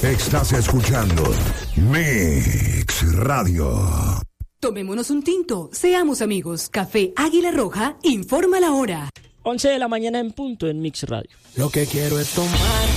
Estás escuchando Mix Radio. Tomémonos un tinto, seamos amigos. Café Águila Roja informa la hora. 11 de la mañana en punto en Mix Radio. Lo que quiero es tomar